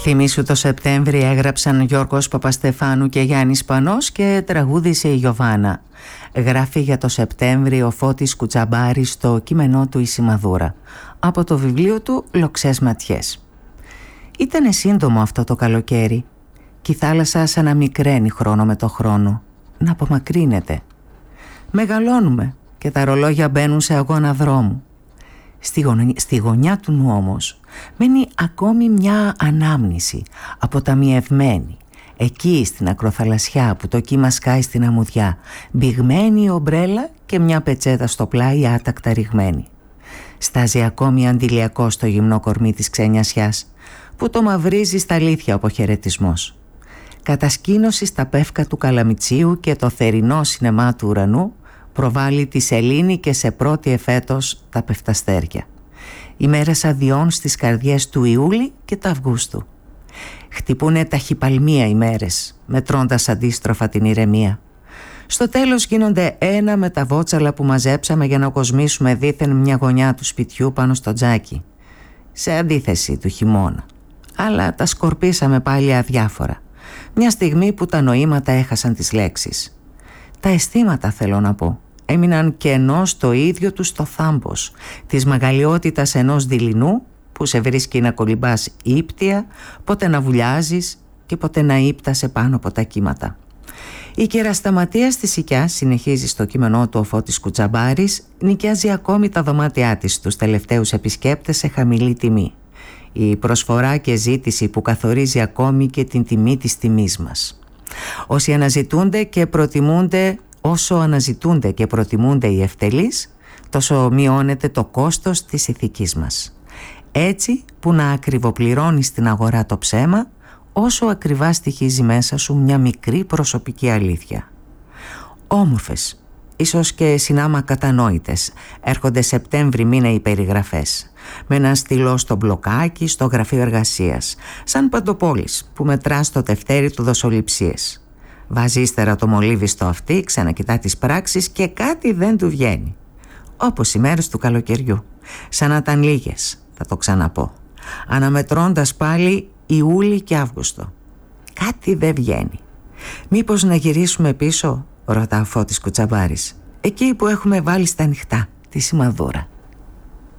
Θυμήσου το Σεπτέμβρη έγραψαν Γιώργος Παπαστεφάνου και Γιάννης Πανός και τραγούδισε η Γιωβάνα. Γράφει για το Σεπτέμβρη ο Φώτης Κουτσαμπάρης στο κείμενό του «Η Σημαδούρα» από το βιβλίο του «Λοξές ματιές». Ήτανε σύντομο αυτό το καλοκαίρι και η θάλασσα σαν να μικραίνει χρόνο με το χρόνο, να απομακρύνεται. Μεγαλώνουμε και τα ρολόγια μπαίνουν σε αγώνα δρόμου. Στη γωνιά του νου όμως μένει ακόμη μια ανάμνηση αποταμιευμένη, εκεί στην ακροθαλασσιά που το κύμα σκάει στην αμμουδιά, μπηγμένη η ομπρέλα και μια πετσέτα στο πλάι άτακτα ρηγμένη. Στάζει ακόμη αντιλιακό στο γυμνό κορμί της ξενιασιάς που το μαυρίζει στα αλήθεια ο αποχαιρετισμός. Κατασκήνωση στα πεύκα του Καλαμιτσίου και το θερινό σινεμά του ουρανού προβάλλει τη σελήνη και σε πρώτη εφέτος τα πεφταστέρια. Ημέρες αδειών στις καρδιές του Ιούλη και του Αυγούστου. Χτυπούνε ταχυπαλμία ημέρες, μετρώντας αντίστροφα την ηρεμία. Στο τέλος γίνονται ένα με τα βότσαλα που μαζέψαμε για να κοσμήσουμε δήθεν μια γωνιά του σπιτιού πάνω στο τζάκι. Σε αντίθεση του χειμώνα. Αλλά τα σκορπίσαμε πάλι αδιάφορα. Μια στιγμή που τα νοήματα έχασαν τις λέξεις. Τα αισθήματα, θέλω να πω, έμειναν κενό στο ίδιο τους το θάμπος της μεγαλειότητας ενός δειλινού που σε βρίσκει να κολυμπάς ύπτια, πότε να βουλιάζεις και πότε να ύπτασε πάνω από τα κύματα. Η κερασταματία στη Σικιά, συνεχίζει στο κείμενό του ο Φώτης Κουτσαμπάρης, νοικιάζει ακόμη τα δωμάτια της στους τελευταίους επισκέπτες σε χαμηλή τιμή. Η προσφορά και ζήτηση που καθορίζει ακόμη και την τιμή της τιμής μας. Όσο αναζητούνται και προτιμούνται οι ευτελείς, τόσο μειώνεται το κόστος της ηθικής μας. Έτσι που να ακριβοπληρώνεις στην αγορά το ψέμα, όσο ακριβά στοιχίζει μέσα σου μια μικρή προσωπική αλήθεια. Όμορφες, ίσως και συνάμα κατανόητες, έρχονται Σεπτέμβρη μήνα οι περιγραφές. Με ένα στυλό στο μπλοκάκι, στο γραφείο εργασίας, σαν παντοπόλης που μετρά στο τευτέρι του δοσοληψίες. Βάζει ύστερα το μολύβι στο αυτί, ξανακοιτά τις πράξεις και κάτι δεν του βγαίνει. Όπως οι μέρες του καλοκαιριού, σαν να ήταν λίγες, θα το ξαναπώ. Αναμετρώντας πάλι Ιούλη και Αύγουστο. Κάτι δεν βγαίνει. Μήπως να γυρίσουμε πίσω, ρωτά ο Φώτης Κουτσαμπάρης, εκεί που έχουμε βάλει στα ανοιχτά τη σημαδούρα.